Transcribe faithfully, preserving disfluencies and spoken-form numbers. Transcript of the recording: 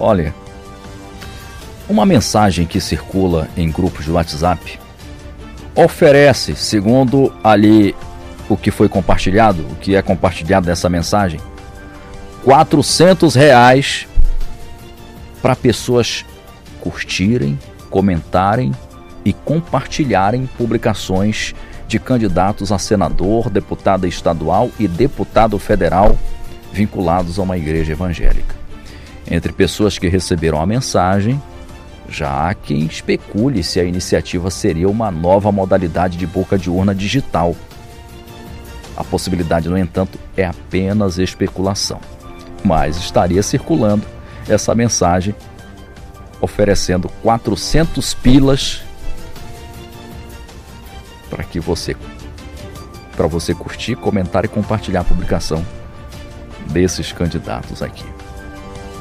Olha, uma mensagem que circula em grupos de WhatsApp oferece, segundo ali o que foi compartilhado, o que é compartilhado dessa mensagem, quatrocentos reais para pessoas curtirem, comentarem e compartilharem publicações de candidatos a senador, deputado estadual e deputado federal vinculados a uma igreja evangélica. Entre pessoas que receberam a mensagem, já há quem especule se a iniciativa seria uma nova modalidade de boca de urna digital. A possibilidade, no entanto, é apenas especulação, mas estaria circulando essa mensagem oferecendo quatrocentos pilas para que você, para você curtir, comentar e compartilhar a publicação desses candidatos aqui.